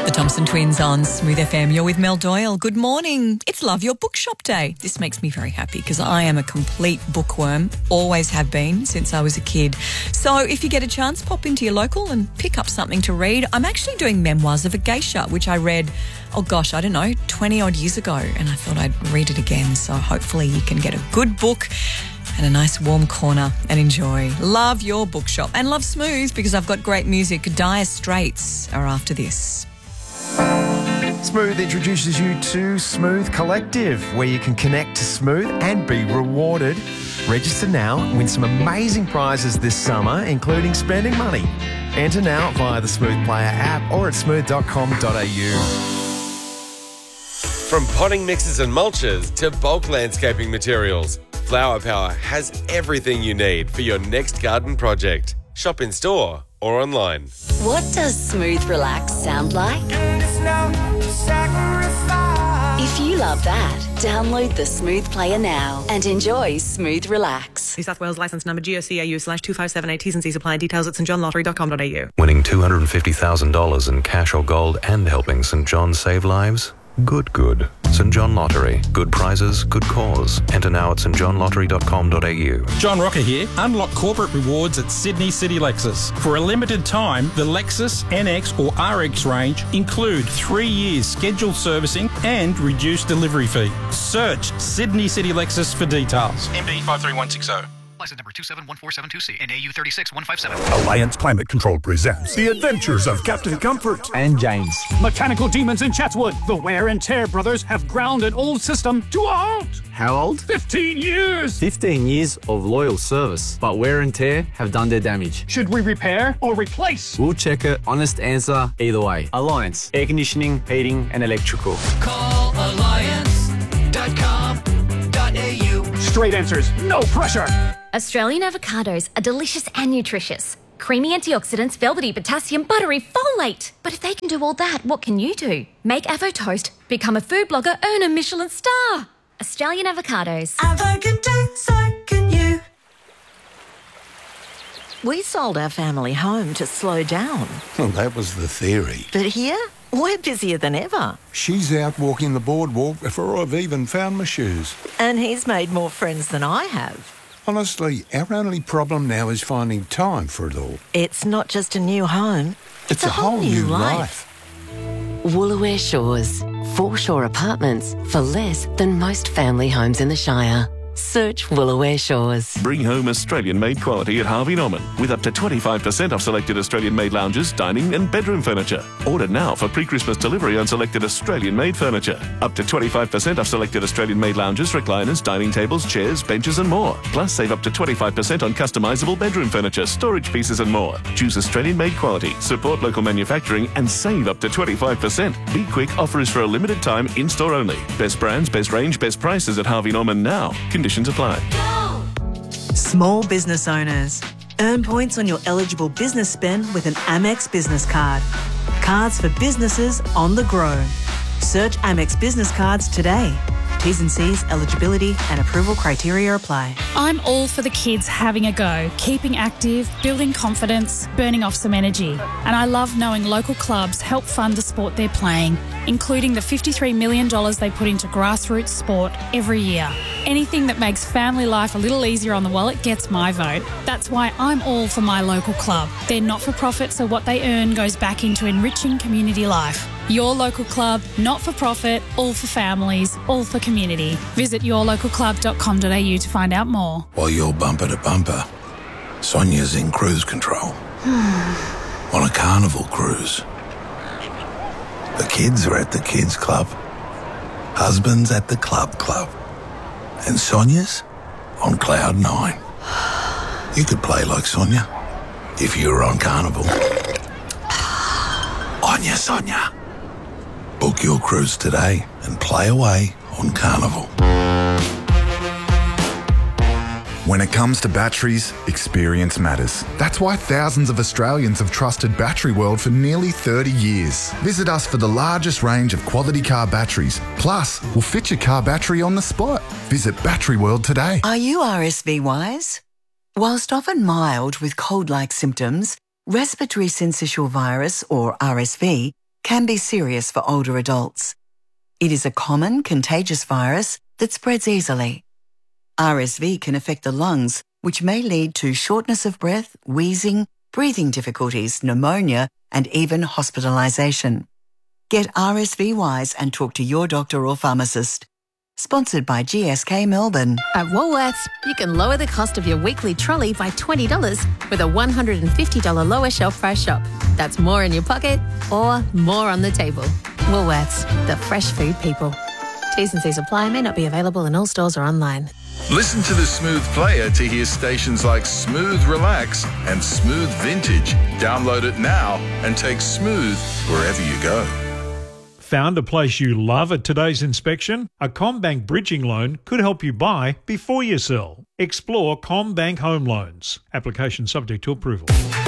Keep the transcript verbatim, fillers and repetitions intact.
The Thompson Twins on Smooth F M. You're with Mel Doyle. Good morning. It's Love Your Bookshop Day. This makes me very happy because I am a complete bookworm, always have been since I was a kid. So if you get a chance, pop into your local and pick up something to read. I'm actually doing Memoirs of a Geisha, which I read, oh gosh, I don't know, twenty odd years ago, and I thought I'd read it again. So hopefully you can get a good book and a nice warm corner and enjoy. Love Your Bookshop and love Smooth because I've got great music. Dire Straits are after this. Smooth introduces you to Smooth Collective, where you can connect to Smooth and be rewarded. Register now and win some amazing prizes this summer, including spending money. Enter now via the Smooth Player app or at smooth dot com dot a u. From potting mixes and mulches to bulk landscaping materials, Flower Power has everything you need for your next garden project. Shop in store or online. What does Smooth Relax sound like? If you love that, download the Smooth Player now and enjoy Smooth Relax. New South Wales licence number G O C A U slash two five seven eight. T's and C's apply. Details at st john lottery dot com dot a u. Winning two hundred fifty thousand dollars in cash or gold and helping St John save lives? Good, good. St John Lottery. Good prizes, good cause. Enter now at st john lottery dot com dot a u. John Rocker here. Unlock corporate rewards at Sydney City Lexus. For a limited time, the Lexus N X or R X range include three years scheduled servicing and reduced delivery fee. Search Sydney City Lexus for details. M D five three one six zero. License number two seven one four seven two C and A U three six one five seven. Alliance Climate Control presents The Adventures of Captain Comfort and James. Mechanical demons in Chatswood. The Wear and Tear brothers have ground an old system to a halt. How old? Fifteen years. Fifteen years of loyal service, but wear and tear have done their damage. Should we repair or replace? We'll check it. Honest answer either way. Alliance. Air conditioning, heating and electrical. Call alliance dot com dot a u. Straight answers. No pressure. Australian avocados are delicious and nutritious. Creamy antioxidants, velvety potassium, buttery folate. But if they can do all that, what can you do? Make Avo Toast, become a food blogger, earn a Michelin star. Australian avocados. Avo can do, so can you. We sold our family home to slow down. Well, that was the theory. But here, we're busier than ever. She's out walking the boardwalk before I've even found my shoes. And he's made more friends than I have. Honestly, our only problem now is finding time for it all. It's not just a new home. It's, it's a, a whole, whole new new life. life. Woolooware Shores. Foreshore apartments for less than most family homes in the Shire. Search Woolooware Shores. Bring home Australian-made quality at Harvey Norman with up to twenty-five percent off selected Australian-made lounges, dining and bedroom furniture. Order now for pre-Christmas delivery on selected Australian-made furniture. Up to twenty-five percent off selected Australian-made lounges, recliners, dining tables, chairs, benches and more. Plus save up to twenty-five percent on customisable bedroom furniture, storage pieces and more. Choose Australian-made quality, support local manufacturing and save up to twenty-five percent. Be quick, offer is for a limited time, in-store only. Best brands, best range, best prices at Harvey Norman now. Conditions apply. Small business owners. Earn points on your eligible business spend with an Amex business card. Cards for businesses on the grow. Search Amex Business Cards today. T's and C's, eligibility and approval criteria apply. I'm all for the kids having a go, keeping active, building confidence, burning off some energy. And I love knowing local clubs help fund the sport they're playing, including the fifty-three million dollars they put into grassroots sport every year. Anything that makes family life a little easier on the wallet gets my vote. That's why I'm all for my local club. They're not-for-profit, so what they earn goes back into enriching community life. Your local club, not-for-profit, all for families, all for community. Visit your local club dot com dot a u to find out more. While you're bumper to bumper, Sonia's in cruise control. On a carnival cruise. The kids are at the kids club. Husband's at the club club. And Sonia's on cloud nine. You could play like Sonia if you were on Carnival. Onya Sonia. Book your cruise today and play away on Carnival. When it comes to batteries, experience matters. That's why thousands of Australians have trusted Battery World for nearly thirty years. Visit us for the largest range of quality car batteries. Plus, we'll fit your car battery on the spot. Visit Battery World today. Are you R S V wise? Whilst often mild with cold-like symptoms, respiratory syncytial virus, or R S V, can be serious for older adults. It is a common contagious virus that spreads easily. R S V can affect the lungs, which may lead to shortness of breath, wheezing, breathing difficulties, pneumonia, and even hospitalisation. Get R S V wise and talk to your doctor or pharmacist. Sponsored by G S K Melbourne. At Woolworths, you can lower the cost of your weekly trolley by twenty dollars with a one hundred fifty dollars lower shelf price shop. That's more in your pocket or more on the table. Woolworths, the fresh food people. T's and C's apply, may not be available in all stores or online. Listen to the Smooth Player to hear stations like Smooth Relax and Smooth Vintage. Download it now and take Smooth wherever you go. Found a place you love at today's inspection? A CommBank bridging loan could help you buy before you sell. Explore CommBank Home Loans. Application subject to approval.